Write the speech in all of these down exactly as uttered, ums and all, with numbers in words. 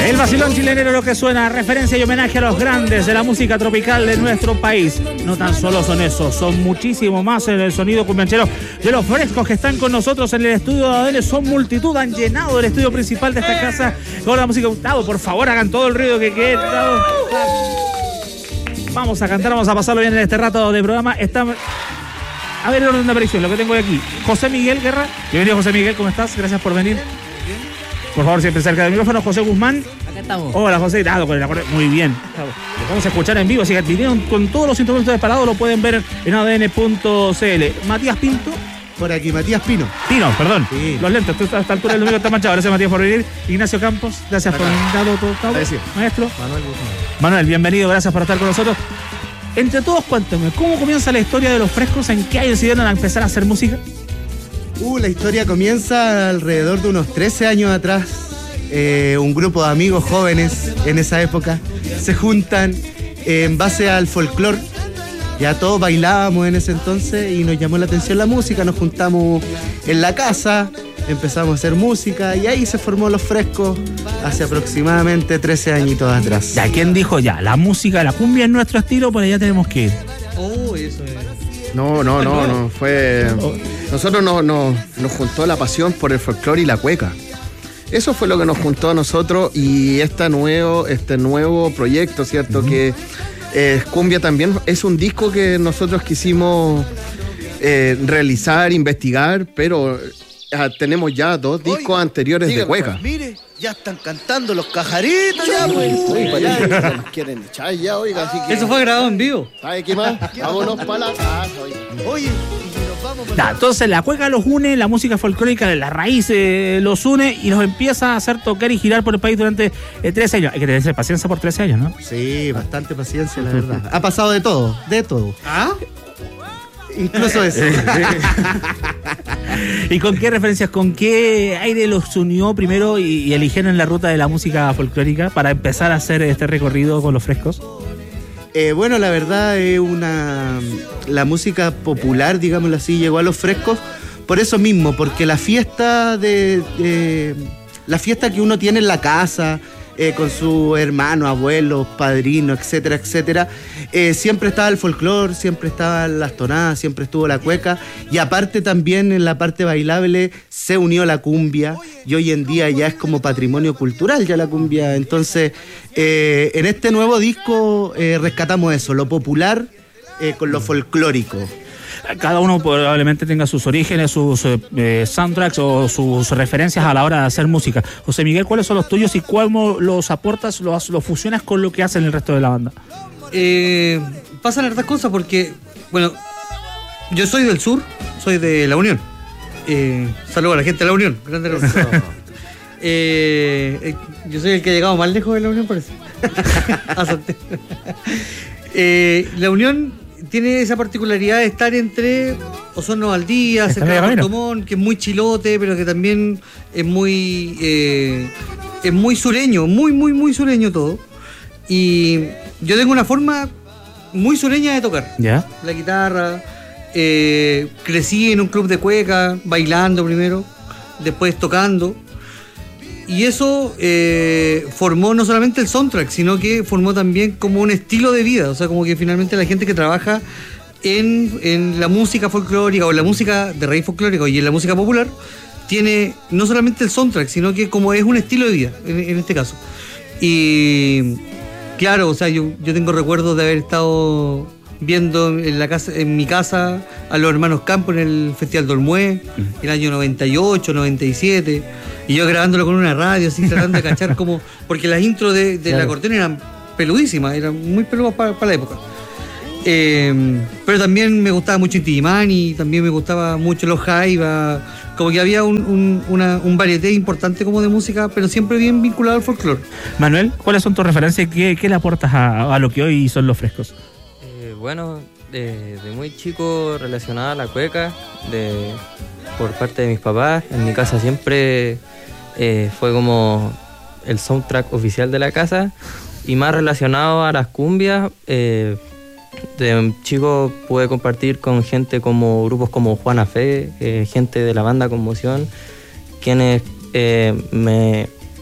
El vacilón chilenero, lo que suena, referencia y homenaje a los grandes de la música tropical de nuestro país. No tan solo son esos, son muchísimo más en el sonido cumbianchero de los frescos que están con nosotros en el estudio de A D N. Son multitud, han llenado el estudio principal de esta casa con la música. Gustavo, por favor, hagan todo el ruido que quede. Vamos a cantar, vamos a pasarlo bien en este rato de programa. Está... A ver el orden de aparición, lo que tengo aquí. José Miguel Guerra. Bienvenido, José Miguel, ¿cómo estás? Gracias por venir. Por favor, siempre cerca del micrófono. José Guzmán. Acá estamos. Hola, José. Ah, muy bien. Lo vamos a escuchar en vivo, así que vinieron con todos los instrumentos disparados, lo pueden ver en A D N punto C L. Matías Pinto. Por aquí, Matías Pino. Pino, perdón. Sí. Los lentes, a esta altura del domingo está manchado. Gracias, Matías, por venir. Ignacio Campos, gracias Acá. por haber dado todo. Gracias. Maestro. Manuel Guzmán. Manuel, bienvenido, gracias por estar con nosotros. Entre todos, cuéntame, ¿cómo comienza la historia de los frescos? ¿En qué año decidieron empezar a hacer música? Uh, la historia comienza alrededor de unos trece años atrás. Eh, un grupo de amigos jóvenes en esa época se juntan eh, en base al folclore. Ya todos bailábamos en ese entonces y nos llamó la atención la música. Nos juntamos en la casa, empezamos a hacer música y ahí se formó Los Frescos hace aproximadamente trece añitos atrás. Ya, ¿quién dijo ya? La música, la cumbia es nuestro estilo, por allá tenemos que ir. Oh, eso es. No, no, no, no. Fue. Nosotros no, no, nos juntó la pasión por el folclore y la cueca. Eso fue lo que nos juntó a nosotros y este nuevo, este nuevo proyecto, ¿cierto? Uh-huh. Que eh, Cumbia también es un disco que nosotros quisimos eh, realizar, investigar, pero eh, tenemos ya dos discos Oiga, anteriores dígame, de cueca. Mire, ya están cantando los cajaritos ya, pues. Uy, para allá, nos quieren echar ya, oiga, así que... Eso fue grabado en vivo. ¿Sabe qué más? Vámonos para la casa, oiga. Oye... Nah, entonces la cueca los une, la música folclórica de la raíz eh, los une y los empieza a hacer tocar y girar por el país durante eh, trece años. Hay que tener paciencia por trece años, ¿no? Sí, bastante paciencia, la verdad. Ha pasado de todo, de todo. ¿Ah? Incluso eso. ¿Y con qué referencias, con qué aire los unió primero y, y eligieron la ruta de la música folclórica para empezar a hacer este recorrido con los frescos? Eh, bueno, la verdad es una... La música popular, digámoslo así, llegó a Los Frescos por eso mismo, porque la fiesta de... de la fiesta que uno tiene en la casa, eh, con su hermano, abuelos, padrinos, etcétera, etcétera, eh, siempre estaba el folclore, siempre estaban las tonadas, siempre estuvo la cueca, y aparte también en la parte bailable se unió la cumbia, y hoy en día ya es como patrimonio cultural ya la cumbia. Entonces, eh, en este nuevo disco eh, rescatamos eso, lo popular eh, con lo folclórico. Cada uno probablemente tenga sus orígenes, sus eh, soundtracks o sus referencias a la hora de hacer música. José Miguel, ¿cuáles son los tuyos y cómo los aportas, los, los fusionas con lo que hacen el resto de la banda? Eh, pasan hartas cosas porque, bueno, yo soy del sur, soy de La Unión. Eh, saludo a la gente de La Unión. Grande La Unión. eh, eh, yo soy el que ha llegado más lejos de La Unión, parece. eh, La Unión tiene esa particularidad de estar entre Osorno Valdía, cerca de Puerto Montt, que es muy chilote, pero que también es muy eh, es muy sureño, muy, muy, muy sureño todo. Y yo tengo una forma muy sureña de tocar. ¿Ya? La guitarra. Eh, crecí en un club de cueca, bailando primero, después tocando. Y eso eh, formó no solamente el soundtrack, sino que formó también como un estilo de vida. O sea, como que finalmente la gente que trabaja en, en la música folclórica o en la música de raíz folclórica y en la música popular, tiene no solamente el soundtrack, sino que como es un estilo de vida, en, en este caso. Y claro, o sea, yo, yo tengo recuerdos de haber estado viendo en la casa, en mi casa a los hermanos Campos en el Festival de Olmué, en el año noventa y ocho, noventa y siete, y yo grabándolo con una radio, así tratando de cachar como... Porque las intros de, de claro. La Cortena eran peludísimas, eran muy peludas para, para la época. Eh, pero también me gustaba mucho Inti Illimani, también me gustaba mucho los Jaiba, como que había un, un, una, un varieté importante como de música, pero siempre bien vinculado al folclore. Manuel, ¿cuáles son tus referencias? ¿Qué, qué le aportas a, a lo que hoy son Los Frescos? Eh, bueno, de, de muy chico relacionada a la cueca, de, por parte de mis papás. En mi casa siempre eh, fue como el soundtrack oficial de la casa, y más relacionado a las cumbias. Eh, de chico pude compartir con gente como grupos como Juana Fe, eh, gente de la banda Conmoción, quienes eh, me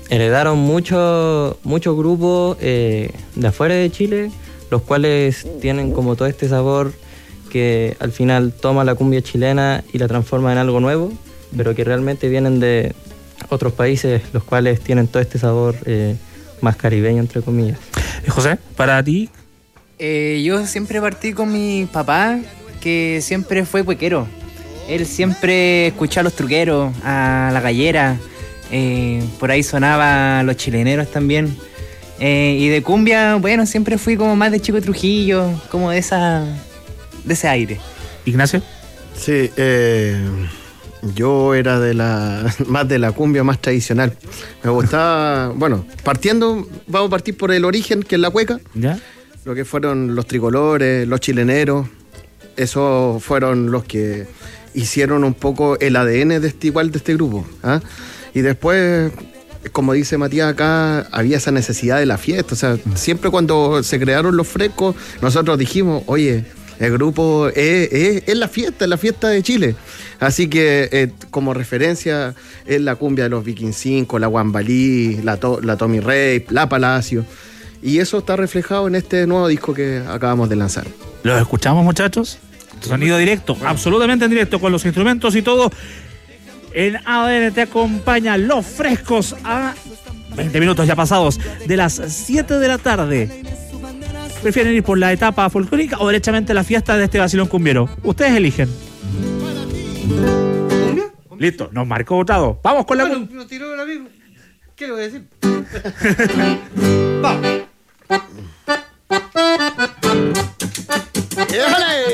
heredaron muchos muchos grupos eh, de afuera de Chile, los cuales tienen como todo este sabor que al final toma la cumbia chilena y la transforma en algo nuevo, pero que realmente vienen de otros países, los cuales tienen todo este sabor eh, más caribeño, entre comillas. José, para ti... Eh, yo siempre partí con mi papá, que siempre fue cuequero. Él siempre escuchaba a los truqueros, a la gallera, eh, por ahí sonaba los chileneros también. Eh, y de cumbia, bueno, siempre fui como más de Chico Trujillo, como de esa de ese aire. Ignacio. Sí, eh, yo era de la más de la cumbia más tradicional. Me gustaba, bueno, partiendo, vamos a partir por el origen, que es la cueca. ¿Ya? Lo que fueron los tricolores, los chileneros, esos fueron los que hicieron un poco el A D N de este, igual de este grupo. ¿Ah? Y después, como dice Matías acá, había esa necesidad de la fiesta. O sea, siempre cuando se crearon los frescos, nosotros dijimos, oye, el grupo es, es, es la fiesta, es la fiesta de Chile. Así que eh, como referencia es la cumbia de los Viking cinco, la Guambalí, la, to, la Tommy Rey, la Palacio. Y eso está reflejado en este nuevo disco que acabamos de lanzar. ¿Los escuchamos, muchachos? Sonido directo, absolutamente en directo, con los instrumentos y todo. En A D N te acompaña Los Frescos a veinte minutos ya pasados de las siete de la tarde. ¿Prefieren ir por la etapa folclórica o derechamente la fiesta de este vacilón cumbiero? Ustedes eligen. Listo, nos marcó votado. Vamos con la... Bueno, nos tiró el amigo. ¿Qué le voy a decir? Vamos. ¡Éjale!